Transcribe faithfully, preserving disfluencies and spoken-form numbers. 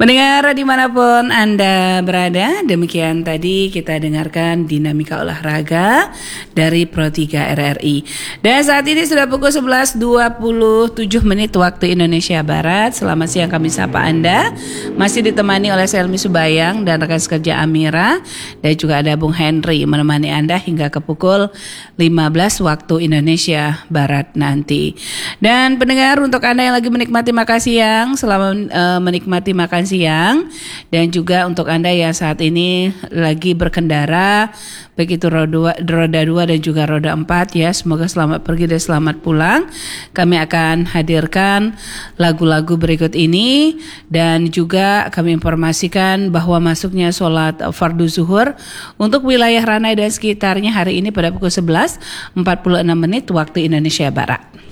Mendengar dimanapun Anda berada, demikian tadi kita dengarkan dinamika olahraga dari Pro tiga R R I. Dan saat ini sudah pukul sebelas dua puluh tujuh menit waktu Indonesia Barat. Selamat siang, kami sapa Anda. Masih ditemani oleh Selmi Subayang dan rekan sekerja Amira. Dan juga ada Bung Henry menemani Anda hingga ke pukul lima belas waktu Indonesia Barat nanti. Dan pendengar, untuk Anda yang lagi menikmati makan siang, selamat uh, menikmati makan siang. Dan juga untuk Anda yang saat ini lagi berkendara, baik itu roda, roda dua dan juga roda empat ya, semoga selamat pergi dan selamat pulang. Kami akan hadirkan lagu-lagu berikut ini, dan juga kami informasikan bahwa masuknya sholat fardu zuhur untuk wilayah Ranai dan sekitarnya hari ini pada pukul sebelas empat puluh enam menit waktu Indonesia Barat.